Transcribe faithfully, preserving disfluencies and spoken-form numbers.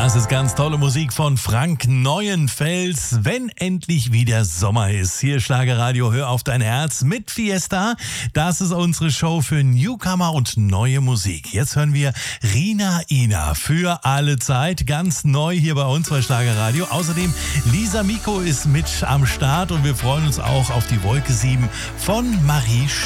Das ist ganz tolle Musik von Frank Neuenfels, wenn endlich wieder Sommer ist. Hier Schlagerradio, hör auf dein Herz mit Fiesta. Das ist unsere Show für Newcomer und neue Musik. Jetzt hören wir Rina Ina für alle Zeit, ganz neu hier bei uns bei Schlagerradio. Außerdem Lisa Miko ist mit am Start und wir freuen uns auch auf die Wolke sieben von Marie